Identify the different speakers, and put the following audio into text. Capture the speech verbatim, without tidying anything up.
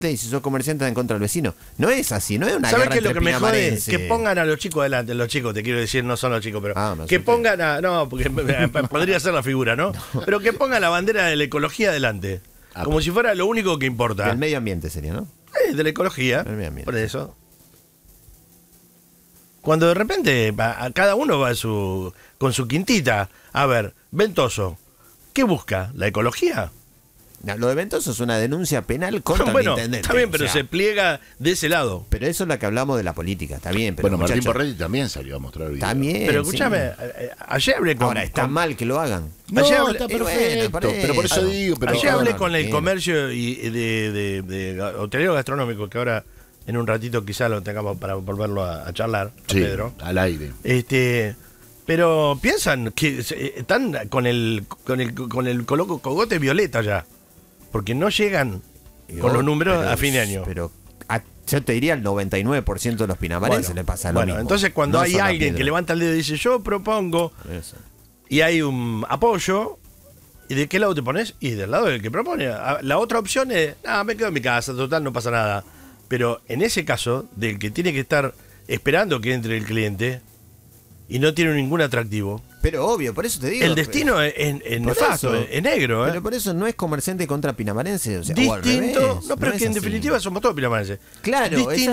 Speaker 1: y si sos comerciante en contra del vecino. No es así, no es una
Speaker 2: ¿Sabes
Speaker 1: guerra
Speaker 2: qué es lo
Speaker 1: entre
Speaker 2: que me jode?
Speaker 1: pinamarenses.
Speaker 2: Que pongan a los chicos adelante, los chicos, te quiero decir, no son los chicos, pero
Speaker 1: Ah, me
Speaker 2: que
Speaker 1: asusté.
Speaker 2: pongan a, no, porque podría ser la figura, ¿no? Pero que pongan la bandera de la ecología adelante,
Speaker 3: Ah,
Speaker 2: como si fuera lo único que importa.
Speaker 1: Del medio ambiente sería, ¿no?
Speaker 2: Eh, de la ecología,
Speaker 1: Del medio ambiente.
Speaker 2: por eso. Cuando de repente a, a cada uno va a su, con su quintita, a ver, Ventoso, ¿qué busca? ¿La ecología?
Speaker 1: No, lo de Ventoso es una denuncia penal contra
Speaker 2: Bueno,
Speaker 1: el intendente.
Speaker 2: está bien, pero
Speaker 1: o sea,
Speaker 2: se pliega de ese lado.
Speaker 1: pero eso es lo que hablamos de la política, está bien. Pero
Speaker 3: Bueno, Martín
Speaker 1: muchacho,
Speaker 3: Borretti también salió a mostrar el video.
Speaker 1: también.
Speaker 2: Pero
Speaker 1: sí.
Speaker 2: escúchame, eh, eh, ayer hablé con...
Speaker 1: Ahora, está
Speaker 2: con-
Speaker 1: mal que lo hagan.
Speaker 3: No,
Speaker 2: Ayer hablé-
Speaker 3: está
Speaker 1: y bueno,
Speaker 3: perfecto,
Speaker 1: por
Speaker 3: pero por eso
Speaker 1: eso.
Speaker 3: digo, pero
Speaker 2: Ayer hablé
Speaker 1: no,
Speaker 2: con
Speaker 1: no,
Speaker 2: el
Speaker 1: no.
Speaker 2: comercio y y de, de, de, de hotelero gastronómico, que ahora en un ratito quizá lo tengamos para volverlo a, a charlar, a
Speaker 3: sí,
Speaker 2: Pedro.
Speaker 3: al aire.
Speaker 2: Este, pero piensan que se- están con el con el con el coloco cogote violeta ya, porque no llegan con los números
Speaker 1: Pero-
Speaker 2: a fin de año.
Speaker 1: Pero a- yo te diría el noventa y nueve por ciento de los pinamarenses
Speaker 2: Bueno,
Speaker 1: le pasa lo
Speaker 2: bueno,
Speaker 1: mismo.
Speaker 2: entonces cuando
Speaker 1: No
Speaker 2: hay
Speaker 1: son la
Speaker 2: alguien que
Speaker 1: piedra.
Speaker 2: levanta el dedo y dice yo propongo
Speaker 1: Por eso.
Speaker 2: y hay un apoyo, ¿y de qué lado te pones? Y del lado del que propone. A- La otra opción es, ah, me quedo en mi casa, total, no pasa nada. Pero en ese caso, del que tiene que estar esperando que entre el cliente y no tiene ningún atractivo,
Speaker 1: Pero obvio, por eso te digo.
Speaker 2: el destino es, es- es
Speaker 1: Por
Speaker 2: nefasto,
Speaker 1: eso.
Speaker 2: es, es negro. ¿eh?
Speaker 1: Pero por eso no es comerciante contra pinamarense. O sea, o al
Speaker 2: Distinto,
Speaker 1: revés,
Speaker 2: no, pero es que en
Speaker 1: así.
Speaker 2: definitiva somos todos pinamarenses.
Speaker 1: Claro,
Speaker 2: Distinto